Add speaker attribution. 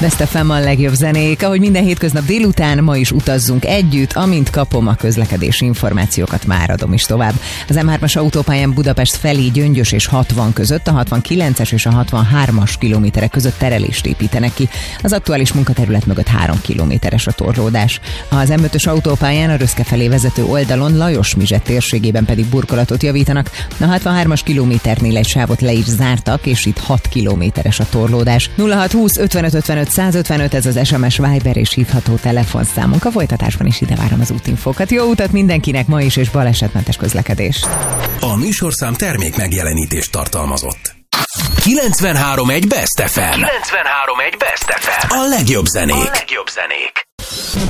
Speaker 1: Best FM a legjobb zenék, ahogy minden hétköznap délután, ma is utazzunk együtt, amint kapom a közlekedési információkat, már adom is tovább. Az M3-as autópályán Budapest felé Gyöngyös és 60 között, a 69-es és a 63-as kilométerek között terelést építenek ki. Az aktuális munkaterület mögött 3 kilométeres a torlódás. Az M5-ös autópályán a Röszke felé vezető oldalon, Lajos-Mizsett térségében pedig burkolatot javítanak. A 63-as kilométernél egy sávot le is zártak, és itt 6 kilométeres a torlódás. 0620 55 55 155, ez az SMS, Viber és hívható telefonszámunk. A folytatásban is ide várom az útinfókat. Jó utat mindenkinek ma is, és balesetmentes közlekedést.
Speaker 2: A műsorszám termék megjelenítést tartalmazott. 93.1 Best FM. 93.1 Best FM. A legjobb zenék.